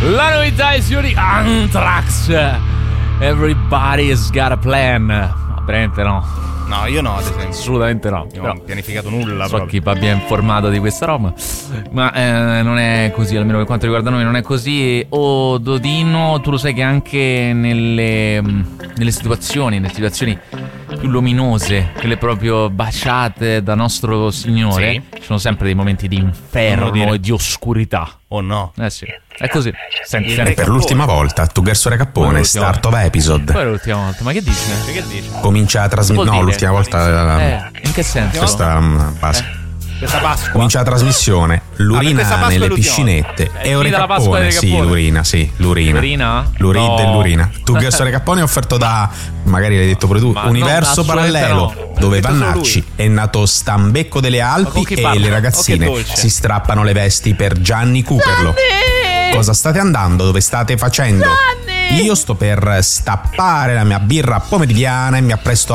La novità è signori Anthrax. Everybody's got a plan. Apparentemente no. No, io no, ad esempio. Assolutamente no. Io non ho pianificato nulla. So chi va ben informato di questa roba. Ma non è così, almeno per quanto riguarda noi non è così. Oh Dodino, tu lo sai che anche nelle situazioni più luminose, quelle proprio baciate da nostro Signore, ci sono sempre dei momenti di inferno e di oscurità. Oh no. Sì, è così. Senti. Per l'ultima volta, Tugersore Cappone, start of episode. Poi l'ultima volta, ma che dici? Comincia a trasmettere. No, l'ultima volta. In che senso? Questa base. Questa Pasqua. Comincia la trasmissione. L'urina nelle piscinette. E ore Cappone. Sì, l'urina, sì, l'urina. L'urina? Dell'urina. Tugersore Cappone è offerto da, magari l'hai detto pure tu, ma Universo Parallelo, dove Vannacci è nato Stambecco delle Alpi e le ragazzine si strappano le vesti per Gianni Cooperlo. Cosa state andando? Dove state facendo? Io sto per stappare la mia birra pomeridiana e mi appresto a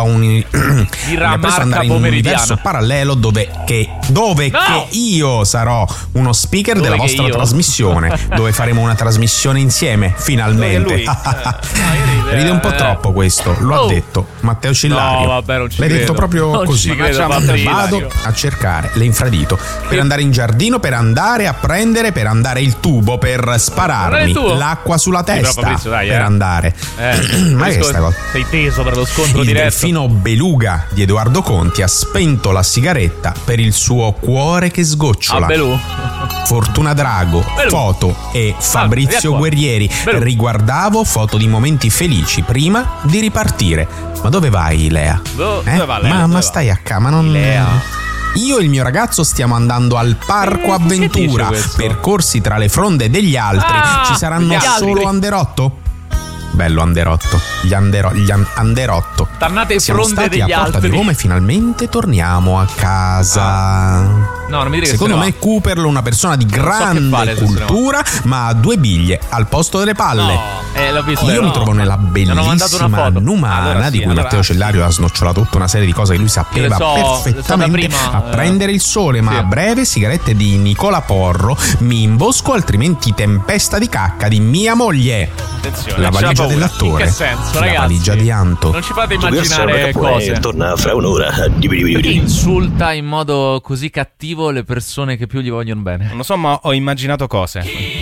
andare in un universo parallelo dove che io sarò uno speaker della vostra trasmissione, dove faremo una trasmissione insieme finalmente. Ride un po' troppo questo, lo ha detto Matteo Cillario. No, vabbè, non ci l'hai credo. detto proprio Non così. ci credo, Vado a cercare l'infradito per andare in giardino, per andare a prendere, per andare il tubo, per spararmi l'acqua sulla testa, Fabrizio, dai, per andare. Ma che è sta cosa? Sei teso per lo scontro Il diretto. delfino beluga di Edoardo Conti ha spento la sigaretta per il suo cuore che sgocciola. Belù. Fortuna Drago, foto e Fabrizio Guerrieri. Riguardavo foto di momenti felici prima di ripartire. Ma dove vai, Lea? Dove va Lea? Ma stai a casa, ma non... Lea. Io e il mio ragazzo stiamo andando al Parco Avventura. Percorsi tra le fronde degli altri. Ci saranno solo Anderotto? Bello Anderotto. Gli Anderotto. Dannate Siamo fronde stati degli a Porta altri. di Roma e finalmente torniamo a casa. No, non mi dire che Secondo me Cooperlo è una persona di grande cultura, ma ha due biglie al posto delle palle. L'ho visto. Io mi trovo nella bellissima Numana, di cui Matteo Cellario ha snocciolato tutta una serie di cose che lui sapeva perfettamente a prendere il sole, ma a breve sigarette di Nicola Porro, mi imbosco altrimenti tempesta di cacca di mia moglie. Attenzione, La valigia dell'attore. In che senso, la ragazzi? valigia di Anto. Non ci fate immaginare cose. Torna fra un'ora. Perché insulta in modo così cattivo le persone che più gli vogliono bene? Non lo so, ma ho immaginato cose.